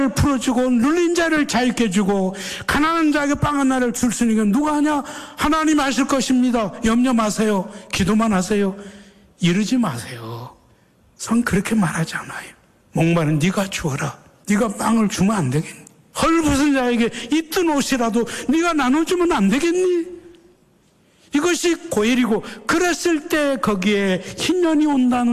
풀어주고 눌린 자를 자유케 해주고 가난한 자에게 빵 하나를 줄 수 있는 게 누가 하냐? 하나님 하실 것입니다. 염려 마세요. 기도만 하세요. 이러지 마세요. 성 그렇게 말하지 않아요. 목마른 네가 주어라. 네가 빵을 주면 안 되겠니? 헐벗은 자에게 입던 옷이라도 네가 나눠주면 안 되겠니? 이것이 고엘이고, 그랬을 때 거기에 흰년이 온다는